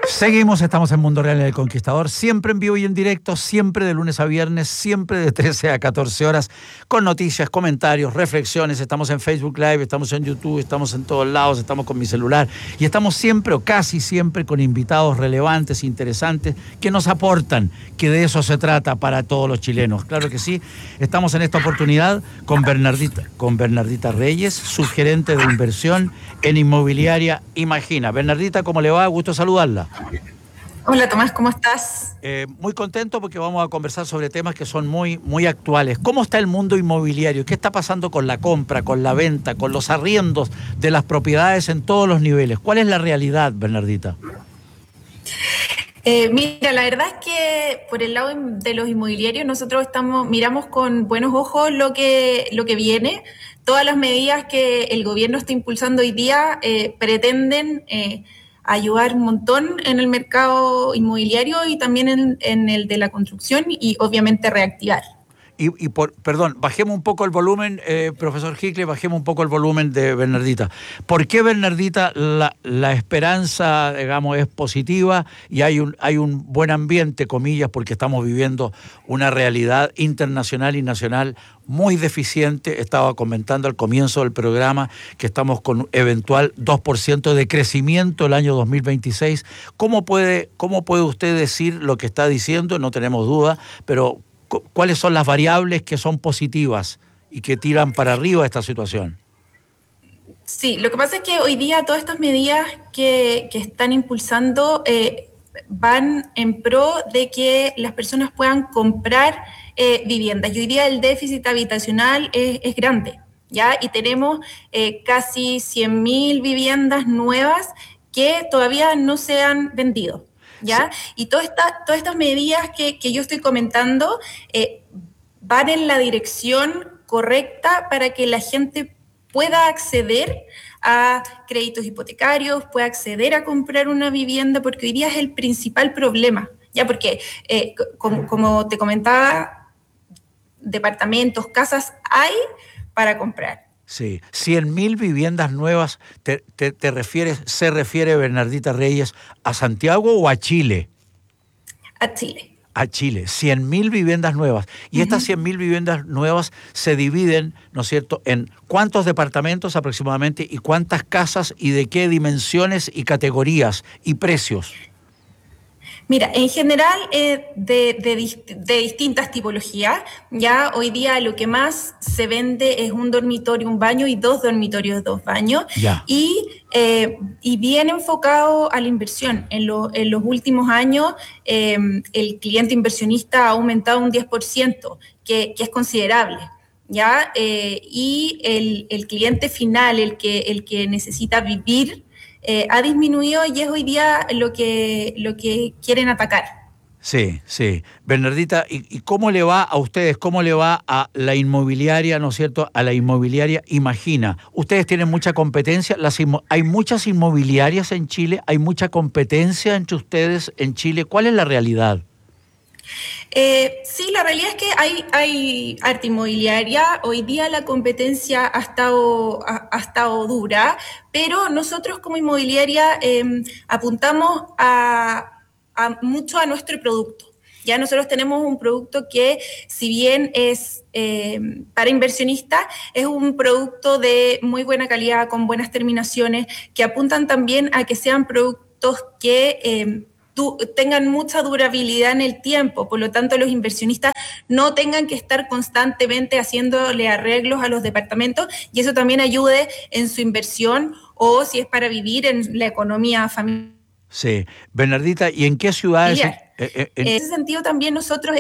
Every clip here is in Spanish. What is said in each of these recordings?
Seguimos, estamos en Mundo Real en El Conquistador, siempre en vivo y en directo, siempre de lunes a viernes, siempre de 13 a 14 horas, con noticias, comentarios, reflexiones. Estamos en Facebook Live, estamos en YouTube, estamos en todos lados, estamos con mi celular y estamos siempre o casi siempre con invitados relevantes, interesantes, que nos aportan, que de eso se trata para todos los chilenos. Claro que sí, estamos en esta oportunidad con Bernardita Reyes, subgerente de inversión en Inmobiliaria Imagina. Bernardita, ¿cómo le va? Gusto saludarla. Hola Tomás, ¿cómo estás? Muy contento porque vamos a conversar sobre temas que son muy actuales. ¿Cómo está el mundo inmobiliario? ¿Qué está pasando con la compra, con la venta, con los arriendos de las propiedades en todos los niveles? ¿Cuál es la realidad, Bernardita? Mira, la verdad es que por el lado de los inmobiliarios nosotros miramos con buenos ojos lo que viene. Todas las medidas que el gobierno está impulsando hoy día pretenden ayudar un montón en el mercado inmobiliario y también en el de la construcción y obviamente reactivar. Perdón, bajemos un poco el volumen, profesor Hickle, bajemos un poco el volumen de Bernardita. ¿Por qué, Bernardita, la esperanza, digamos, es positiva y hay un buen ambiente, comillas, porque estamos viviendo una realidad internacional y nacional muy deficiente? Estaba comentando al comienzo del programa que estamos con eventual 2% de crecimiento el año 2026. ¿Cómo puede usted decir lo que está diciendo? No tenemos duda, pero ¿cuáles son las variables que son positivas y que tiran para arriba esta situación? Sí, lo que pasa es que hoy día todas estas medidas que están impulsando van en pro de que las personas puedan comprar viviendas. Y hoy día el déficit habitacional es grande, ¿ya? Y tenemos casi 100.000 viviendas nuevas que todavía no se han vendido, ¿ya? Sí. Y todas estas medidas que yo estoy comentando van en la dirección correcta para que la gente pueda acceder a créditos hipotecarios, pueda acceder a comprar una vivienda, porque hoy día es el principal problema, ¿ya? Porque, como te comentaba, departamentos, casas hay para comprar. Sí, 100.000 viviendas nuevas, ¿se refiere, Bernardita Reyes, a Santiago o a Chile? A Chile. A Chile, 100.000 viviendas nuevas. Y estas 100.000 viviendas nuevas se dividen, ¿no es cierto?, en cuántos departamentos aproximadamente y cuántas casas y de qué dimensiones y categorías y precios. Mira, en general de distintas tipologías. Ya hoy día lo que más se vende es un dormitorio, un baño y 2 dormitorios, 2 baños. Ya. Y bien enfocado a la inversión. En los últimos años el cliente inversionista ha aumentado un 10%, que es considerable. ¿Ya? Y el cliente final, el que necesita vivir, ha disminuido y es hoy día lo que quieren atacar. Sí, sí. Bernardita, ¿y cómo le va a ustedes? ¿Cómo le va a la inmobiliaria, ¿no es cierto?, a la Inmobiliaria Imagina? ¿Ustedes tienen mucha competencia? ¿Hay muchas inmobiliarias en Chile? ¿Hay mucha competencia entre ustedes en Chile? ¿Cuál es la realidad? Sí, la realidad es que hay arte inmobiliaria. Hoy día la competencia ha estado dura, pero nosotros como inmobiliaria apuntamos mucho a nuestro producto. Ya nosotros tenemos un producto que, si bien es para inversionistas, es un producto de muy buena calidad, con buenas terminaciones, que apuntan también a que sean productos que tengan mucha durabilidad en el tiempo, por lo tanto los inversionistas no tengan que estar constantemente haciéndole arreglos a los departamentos y eso también ayude en su inversión o si es para vivir en la economía familiar. Sí, Bernardita, ¿y en qué ciudades? En ese sentido también nosotros,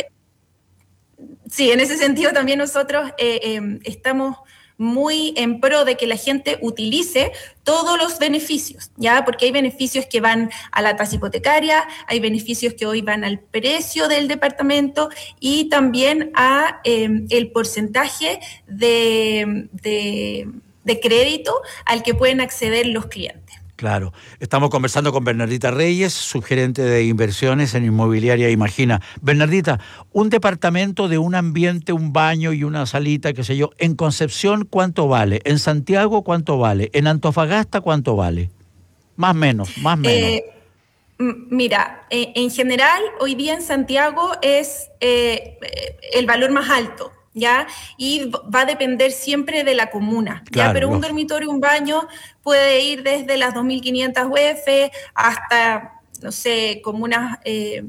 estamos muy en pro de que la gente utilice todos los beneficios, ¿ya? Porque hay beneficios que van a la tasa hipotecaria, hay beneficios que hoy van al precio del departamento y también a el porcentaje de crédito al que pueden acceder los clientes. Claro. Estamos conversando con Bernardita Reyes, subgerente de inversiones en Inmobiliaria Imagina. Bernardita, un departamento de un ambiente, un baño y una salita, qué sé yo, en Concepción, ¿cuánto vale? ¿En Santiago, cuánto vale? ¿En Antofagasta, cuánto vale? Más o menos. Mira, en general, hoy día en Santiago es el valor más alto, ¿ya? Y va a depender siempre de la comuna, ¿ya? Claro, Pero un lógico. dormitorio, un baño, puede ir desde las 2.500 UF hasta, no sé, comunas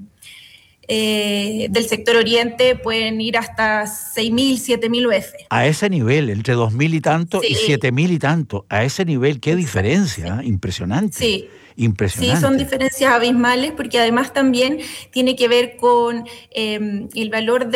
del sector oriente pueden ir hasta 6.000, 7.000 UF. A ese nivel, entre 2.000 y tanto y Sí, 7.000 y tanto, a ese nivel, qué exacto, diferencia, sí. ¿eh? Impresionante, Sí, sí, son impresionante. diferencias abismales porque además también tiene que ver con el valor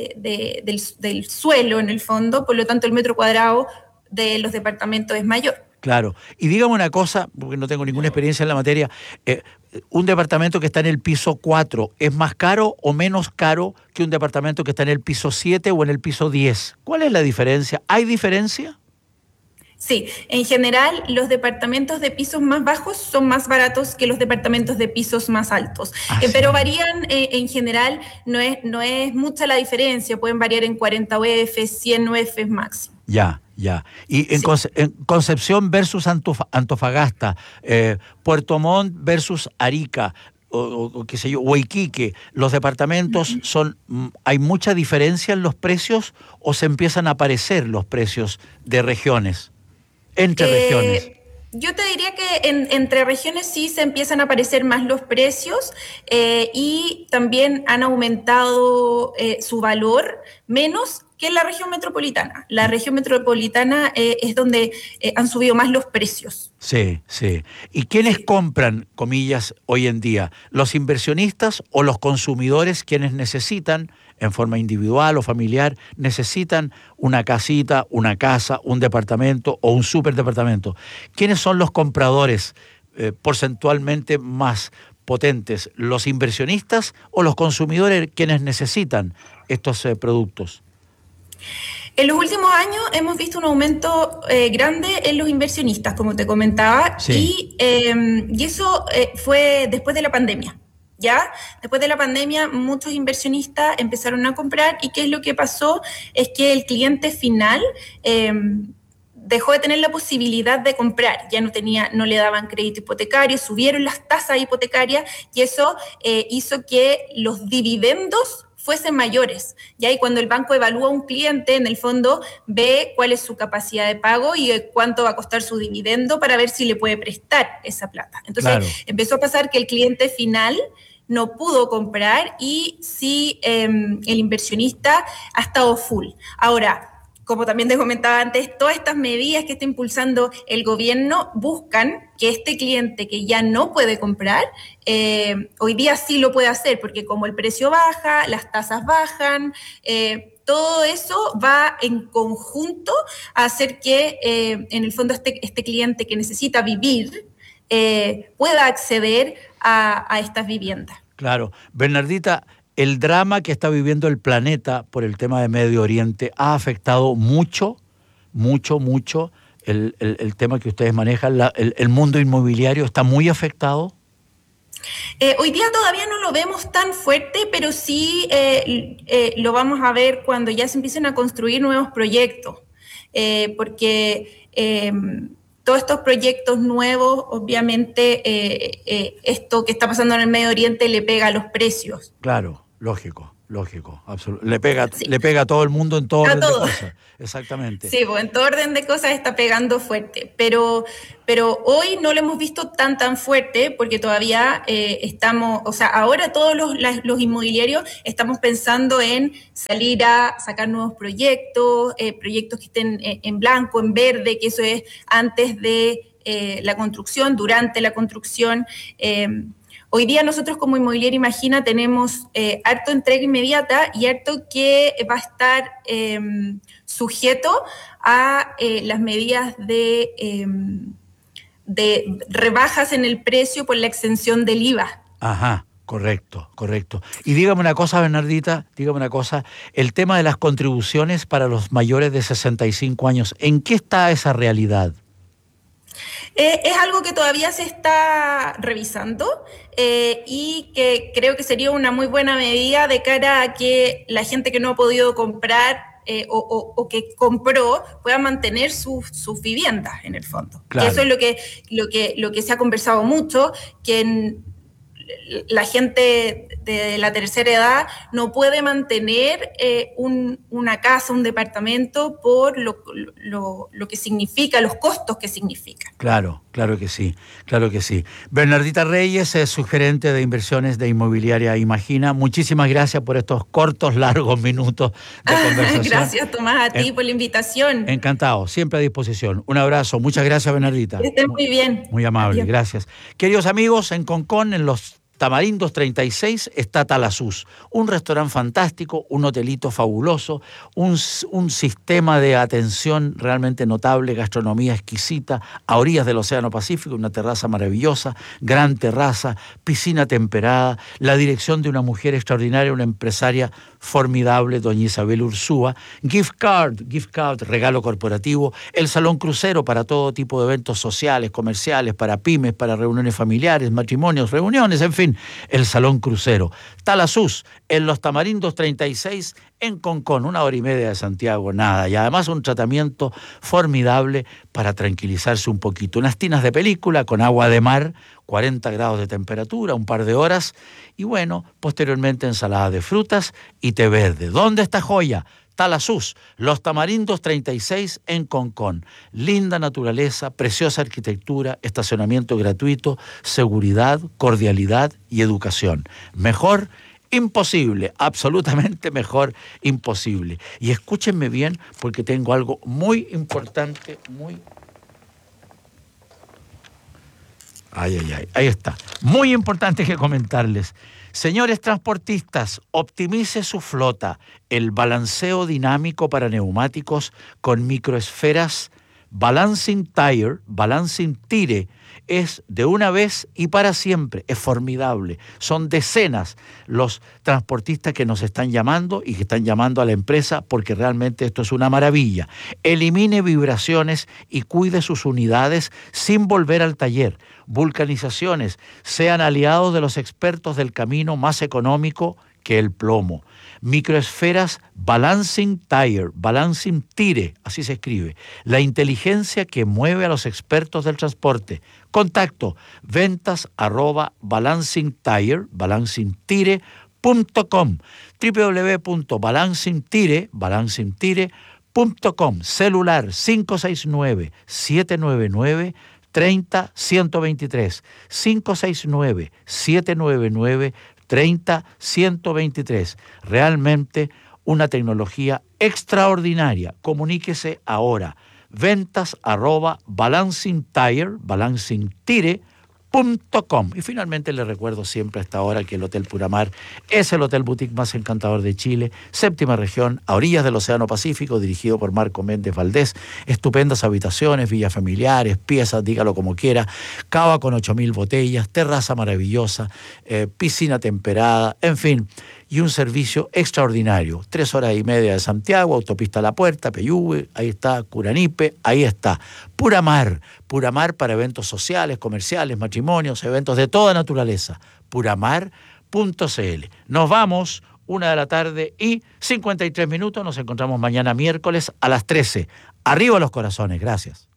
del suelo en el fondo, por lo tanto el metro cuadrado de los departamentos es mayor. Claro. Y dígame una cosa, porque no tengo ninguna experiencia en la materia, eh, ¿un departamento que está en el piso 4 es más caro o menos caro que un departamento que está en el piso 7 o en el piso 10? ¿Cuál es la diferencia? ¿Hay diferencia? Sí, en general los departamentos de pisos más bajos son más baratos que los departamentos de pisos más altos, Ah, pero sí. varían en general, no es mucha la diferencia, pueden variar en 40 UF, 100 UF máximo. Ya, ya. Y Sí. En Concepción versus Antofagasta, Puerto Montt versus Arica, o qué sé yo, o Iquique, ¿los departamentos son, hay mucha diferencia en los precios o se empiezan a aparecer los precios de regiones, entre regiones? Yo te diría que entre regiones sí se empiezan a aparecer más los precios y también han aumentado su valor menos que en la región metropolitana. La región metropolitana es donde han subido más los precios. Sí, sí. ¿Y quiénes Sí. compran, comillas, hoy en día? ¿Los inversionistas o los consumidores quienes necesitan, en forma individual o familiar, necesitan una casita, una casa, un departamento o un superdepartamento? ¿Quiénes son los compradores porcentualmente más potentes? ¿Los inversionistas o los consumidores quienes necesitan estos productos? En los últimos años hemos visto un aumento grande en los inversionistas, como te comentaba, Sí, y eso fue después de la pandemia. ¿Ya? Después de la pandemia, muchos inversionistas empezaron a comprar y ¿qué es lo que pasó? Es que el cliente final dejó de tener la posibilidad de comprar, ya no le daban crédito hipotecario, subieron las tasas hipotecarias y eso hizo que los dividendos fuesen mayores. ¿Ya? Y cuando el banco evalúa a un cliente, en el fondo ve cuál es su capacidad de pago y cuánto va a costar su dividendo para ver si le puede prestar esa plata. Entonces claro. empezó a pasar que el cliente final no pudo comprar y sí el inversionista ha estado full. Ahora, como también te comentaba antes, todas estas medidas que está impulsando el gobierno buscan que este cliente que ya no puede comprar, hoy día sí lo puede hacer, porque como el precio baja, las tasas bajan, todo eso va en conjunto a hacer que en el fondo este cliente que necesita vivir pueda acceder a estas viviendas. Claro. Bernardita, el drama que está viviendo el planeta por el tema de Medio Oriente ha afectado mucho, mucho, mucho el tema que ustedes manejan. El mundo inmobiliario está muy afectado. Hoy día todavía no lo vemos tan fuerte, pero sí lo vamos a ver cuando ya se empiecen a construir nuevos proyectos, porque todos estos proyectos nuevos, obviamente, esto que está pasando en el Medio Oriente le pega a los precios. Claro, lógico, lógico, Sí, le pega a todo el mundo en todo a orden de todo. cosas. Exactamente. Sí, pues en todo orden de cosas está pegando fuerte, pero hoy no lo hemos visto tan fuerte porque todavía estamos, o sea, ahora todos los inmobiliarios estamos pensando en salir a sacar nuevos proyectos, proyectos que estén en blanco, en verde, que eso es antes de la construcción, durante la construcción. Hoy día nosotros como Inmobiliaria Imagina tenemos harto entrega inmediata y harto que va a estar sujeto a las medidas de rebajas en el precio por la exención del IVA. Ajá, correcto, correcto. Y dígame una cosa, Bernardita, dígame una cosa, el tema de las contribuciones para los mayores de 65 años, ¿en qué está esa realidad? Es algo que todavía se está revisando y que creo que sería una muy buena medida de cara a que la gente que no ha podido comprar o que compró pueda mantener sus viviendas en el fondo. Que eso Claro, es lo que se ha conversado mucho, que la gente de la tercera edad no puede mantener una casa, un departamento por lo que significa, los costos que significa. Claro, claro que sí, claro que sí. Bernardita Reyes es su gerente de inversiones de Inmobiliaria Imagina. Muchísimas gracias por estos cortos, largos minutos de conversación. Gracias, Tomás, a ti por la invitación. Encantado, siempre a disposición. Un abrazo. Muchas gracias, Bernardita. Que estén muy bien. Muy amable, Adiós. gracias. Queridos amigos, en Concón, en los Tamarindos 36, está Talasús, un restaurante fantástico, un hotelito fabuloso, un sistema de atención realmente notable, gastronomía exquisita, a orillas del Océano Pacífico, una terraza maravillosa, gran terraza, piscina temperada, la dirección de una mujer extraordinaria, una empresaria formidable, doña Isabel Ursúa, gift card, regalo corporativo, el salón crucero para todo tipo de eventos sociales, comerciales, para pymes, para reuniones familiares, matrimonios, reuniones, en fin, el salón crucero. Talasús, en los Tamarindos 36, en Concón, 1 hora y media de Santiago, nada. Y además un tratamiento formidable para tranquilizarse un poquito. Unas tinas de película con agua de mar, 40 grados de temperatura, un par de horas. Y bueno, posteriormente ensalada de frutas y té verde. ¿Dónde está joya? Talasús, los Tamarindos 36 en Concón. Linda naturaleza, preciosa arquitectura, estacionamiento gratuito, seguridad, cordialidad y educación. Mejor imposible, absolutamente mejor imposible. Y escúchenme bien porque tengo algo muy importante, ahí está. Muy importante que comentarles. Señores transportistas, optimice su flota. El balanceo dinámico para neumáticos con microesferas Balancing Tire, es de una vez y para siempre. Es formidable. Son decenas los transportistas que nos están llamando y que están llamando a la empresa porque realmente esto es una maravilla. Elimine vibraciones y cuide sus unidades sin volver al taller. Vulcanizaciones, sean aliados de los expertos del camino más económico que el plomo. Microesferas Balancing Tire, así se escribe. La inteligencia que mueve a los expertos del transporte. Contacto, ventas@balancingtire.com, www.balancingtire.com, celular 569-799-30-123, 569-799-30-123. Realmente una tecnología extraordinaria. Comuníquese ahora. ventas@balancingtire.com. Y finalmente les recuerdo siempre a esta hora que el Hotel Puramar es el hotel boutique más encantador de Chile, séptima región, a orillas del Océano Pacífico, dirigido por Marco Méndez Valdés. Estupendas habitaciones, villas familiares, piezas, dígalo como quiera, cava con 8.000 botellas, terraza maravillosa, piscina temperada, en fin, y un servicio extraordinario. 3 horas y media de Santiago, autopista La Puerta, Peyúgue, ahí está, Curanipe, ahí está. Puramar para eventos sociales, comerciales, matrimonios, eventos de toda naturaleza. Puramar.cl. Nos vamos, 1:53 PM. Nos encontramos mañana miércoles a las 13. Arriba los corazones, gracias.